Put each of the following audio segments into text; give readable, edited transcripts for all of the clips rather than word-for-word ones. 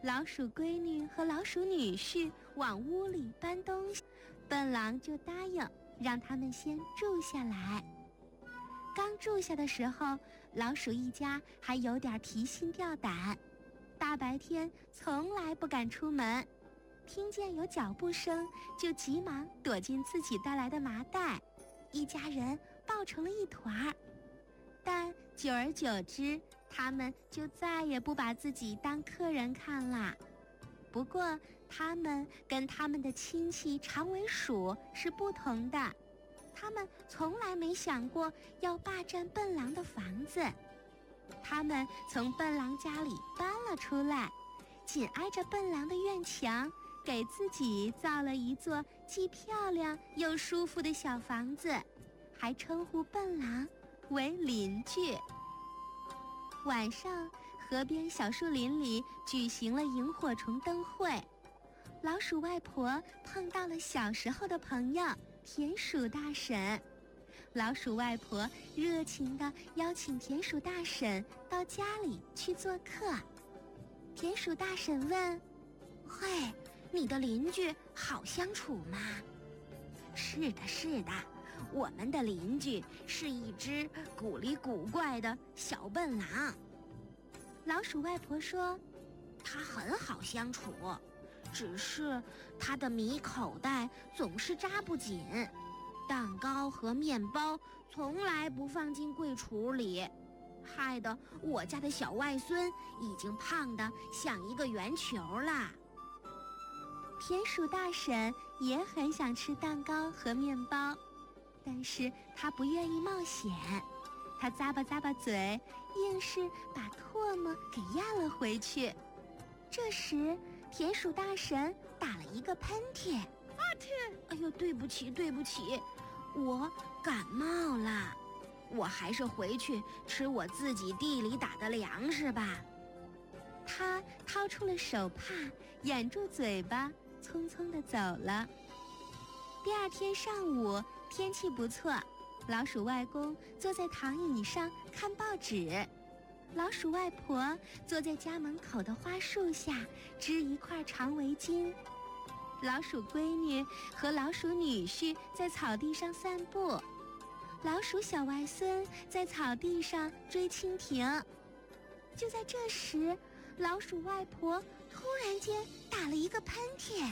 老鼠闺女和老鼠女婿往屋里搬东西，笨狼就答应让他们先住下来。刚住下的时候，老鼠一家还有点提心吊胆，大白天从来不敢出门，听见有脚步声就急忙躲进自己带来的麻袋，一家人抱成了一团儿。但久而久之，他们就再也不把自己当客人看啦。不过他们跟他们的亲戚长尾鼠是不同的，他们从来没想过要霸占笨狼的房子。他们从笨狼家里搬了出来，紧挨着笨狼的院墙，给自己造了一座既漂亮又舒服的小房子，还称呼笨狼为邻居。晚上，河边小树林里举行了萤火虫灯会，老鼠外婆碰到了小时候的朋友田鼠大婶。老鼠外婆热情地邀请田鼠大婶到家里去做客。田鼠大婶问：嘿，你的邻居好相处吗？是的，是的，我们的邻居是一只古里古怪的小笨狼。老鼠外婆说：它很好相处，只是它的米口袋总是扎不紧，蛋糕和面包从来不放进柜橱里，害得我家的小外孙已经胖得像一个圆球啦。田鼠大婶也很想吃蛋糕和面包，但是她不愿意冒险，她咂巴咂巴嘴，硬是把唾沫给咽了回去。这时田鼠大婶打了一个喷嚏，哎呦，对不起，我感冒了，我还是回去吃我自己地里打的粮食吧。他掏出了手帕，掩住嘴巴，匆匆地走了。第二天上午，天气不错，老鼠外公坐在躺椅上看报纸，老鼠外婆坐在家门口的花树下织一块长围巾，老鼠闺女和老鼠女婿在草地上散步，老鼠小外孙在草地上追蜻蜓。就在这时，老鼠外婆突然间打了一个喷嚏，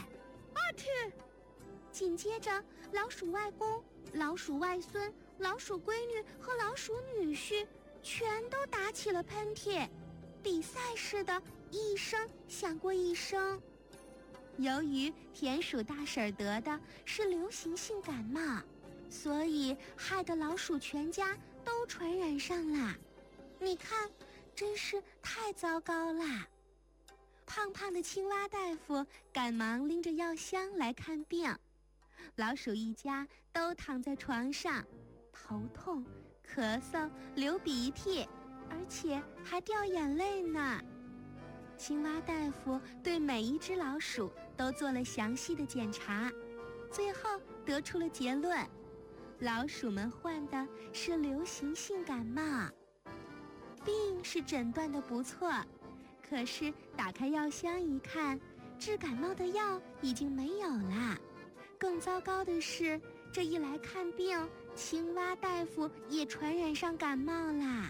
紧接着老鼠外公、老鼠外孙、老鼠闺女和老鼠女婿全都打起了喷嚏，比赛似的，一声响过一声。由于田鼠大婶得的是流行性感冒，所以害得老鼠全家都传染上了。你看，真是太糟糕啦！胖胖的青蛙大夫赶忙拎着药箱来看病，老鼠一家都躺在床上，头痛、咳嗽、流鼻涕，而且还掉眼泪呢。青蛙大夫对每一只老鼠都做了详细的检查，最后得出了结论：老鼠们患的是流行性感冒。病是诊断的不错，可是打开药箱一看，治感冒的药已经没有了。更糟糕的是，这一来看病，青蛙大夫也传染上感冒啦！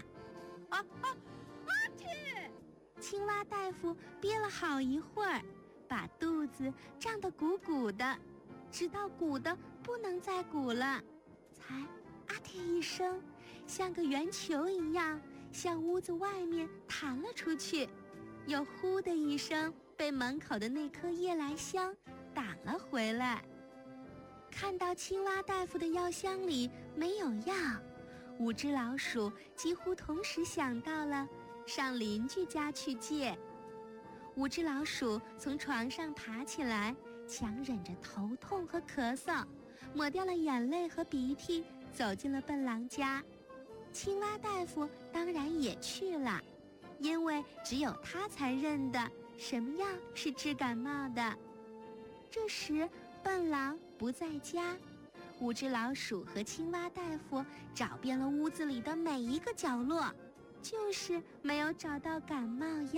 青蛙大夫憋了好一会儿，把肚子胀得鼓鼓的，直到鼓得不能再鼓了，才啊嚏一声，像个圆球一样向屋子外面弹了出去，又呼的一声被门口的那棵夜来香挡了回来。看到青蛙大夫的药箱里没有药，5只老鼠几乎同时想到了上邻居家去借。5只老鼠从床上爬起来，强忍着头痛和咳嗽，抹掉了眼泪和鼻涕，走进了笨狼家。青蛙大夫当然也去了，因为只有他才认得什么药是治感冒的。这时笨狼不在家，5只老鼠和青蛙大夫找遍了屋子里的每一个角落，就是没有找到感冒药。